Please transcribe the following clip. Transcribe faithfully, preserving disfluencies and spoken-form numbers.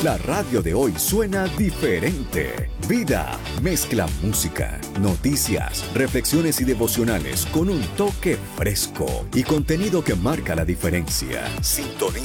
La radio de hoy suena diferente. Vida mezcla música, noticias, reflexiones y devocionales con un toque fresco y contenido que marca la diferencia. Sintonía